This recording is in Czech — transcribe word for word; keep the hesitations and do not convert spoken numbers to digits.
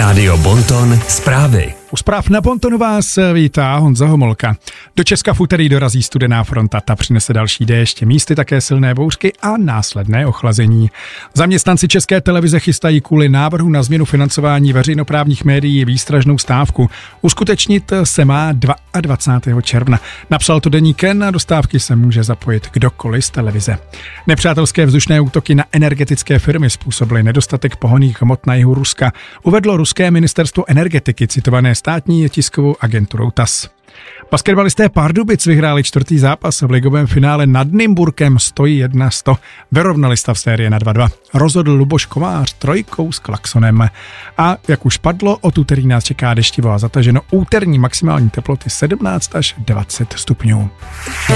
Rádio Bonton zprávy. U zpráv na Bontonu vás vítá Honza Homolka. Do Česka v úterý dorazí studená fronta, ta přinese další déšť, místy také silné bouřky a následné ochlazení. Zaměstnanci České televize chystají kvůli návrhu na změnu financování veřejnoprávních médií výstražnou stávku. Uskutečnit se má dvacátého druhého června. Napsal to deník N a do stávky se může zapojit kdokoliv z televize. Nepřátelské vzdušné útoky na energetické firmy způsobily nedostatek pohonných hmot na jihu Ruska, uvedlo ruské ministerstvo energetiky, citované státní tiskovou agenturou T A S S. Basketbalisté Pardubic vyhráli čtvrtý zápas v ligovém finále nad Nymburkem sto jedna sto. Vyrovnali stav série na dva dva. Rozhodl Luboš Kovář trojkou s klaksonem. A jak už padlo, od úterý nás čeká deštivo a zataženo, úterní maximální teploty sedmnáct až dvacet stupňů.